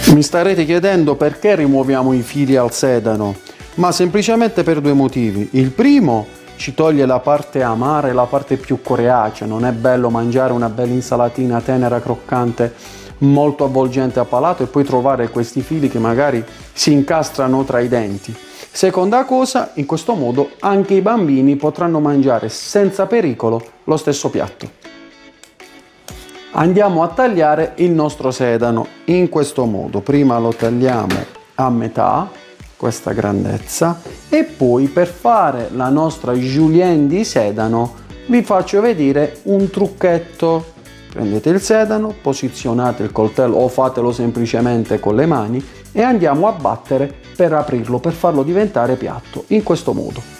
Mi starete chiedendo perché rimuoviamo i fili al sedano, ma semplicemente per due motivi. Il primo, ci toglie la parte amara e la parte più coriacea, non è bello mangiare una bella insalatina tenera, croccante, molto avvolgente a palato e poi trovare questi fili che magari si incastrano tra i denti. Seconda cosa, in questo modo anche i bambini potranno mangiare senza pericolo lo stesso piatto. Andiamo a tagliare il nostro sedano in questo modo. Prima lo tagliamo a metà, questa grandezza, e poi per fare la nostra julienne di sedano vi faccio vedere un trucchetto. Prendete il sedano, posizionate il coltello o fatelo semplicemente con le mani e andiamo a battere per aprirlo, per farlo diventare piatto, in questo modo.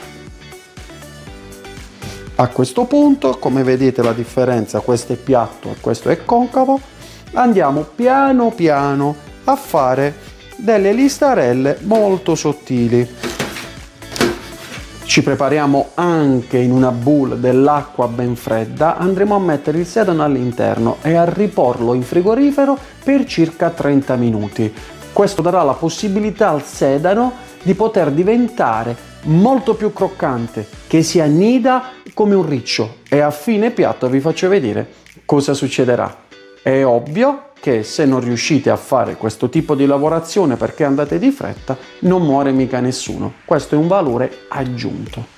A questo punto, come vedete la differenza, questo è piatto e questo è concavo, andiamo piano piano a fare delle listarelle molto sottili. Ci prepariamo anche in una bowl dell'acqua ben fredda, andremo a mettere il sedano all'interno e a riporlo in frigorifero per circa 30 minuti. Questo darà la possibilità al sedano di poter diventare molto più croccante, che si annida come un riccio, e a fine piatto vi faccio vedere cosa succederà. È ovvio che se non riuscite a fare questo tipo di lavorazione perché andate di fretta, non muore mica nessuno. Questo è un valore aggiunto.